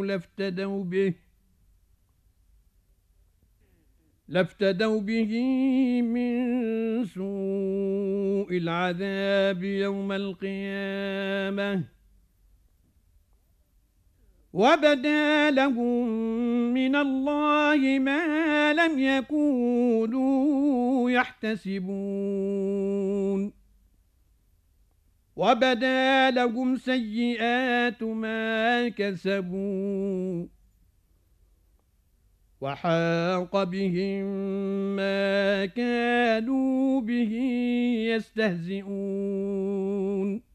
لافتدوا به من سوء العذاب يوم القيامة وبدا لهم من الله ما لم يكونوا يحتسبون وبدا لهم سيئات ما كسبوا وحاق بهم ما كانوا به يستهزئون